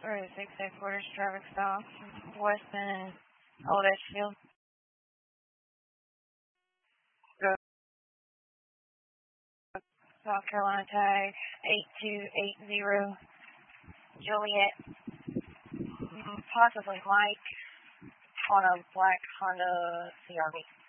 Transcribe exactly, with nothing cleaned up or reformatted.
or six headquarters traffic stop, Weston and Old Edgefield. Go South Carolina tag eight two eight zero Joliet. Mm, Possibly Mike on a black Honda C R V.